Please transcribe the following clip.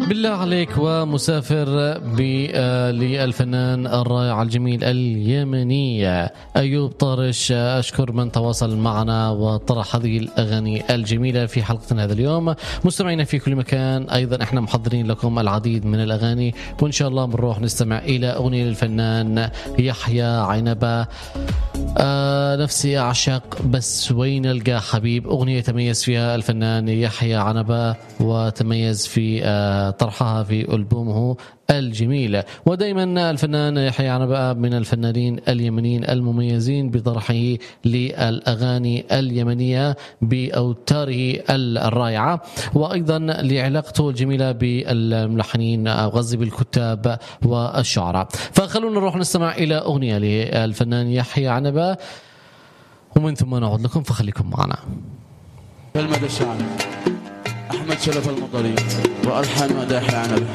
بالله عليك ومسافر للفنان الرائع الجميل اليمني أيوب طارش. أشكر من تواصل معنا وطرح هذه الأغاني الجميلة في حلقتنا هذا اليوم. مستمعينا في كل مكان، أيضا إحنا محضرين لكم العديد من الأغاني، وإن شاء الله بنروح نستمع إلى أغنية للفنان يحيى عنبة، نفسي أعشق بس وين ألقى حبيب. أغنية تميز فيها الفنان يحيى عنبة وتميز في طرحها في ألبومه الجميل. ودائما الفنان يحيى عنبة من الفنانين اليمنيين المميزين بطرحه للأغاني اليمنية بأوتاره الرائعة، وأيضا لعلاقته الجميلة بالملحنين غزي بالكتاب والشعراء. فخلونا نروح نستمع إلى أغنية للفنان يحيى عنبة ومن ثم نعود لكم، فخليكم معنا. كلمة الشاعر أحمد شرف المطري وألحان مداح عنبة.